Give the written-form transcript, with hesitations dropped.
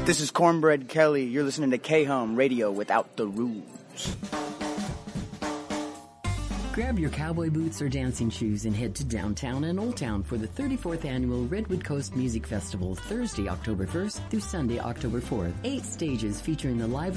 This is Cornbread Kelly. You're listening to K-Hum Radio without the rules. Grab your cowboy boots or dancing shoes and head to downtown and Old Town for the 34th Annual Redwood Coast Music Festival, Thursday, October 1st through Sunday, October 4th. 8 stages featuring the live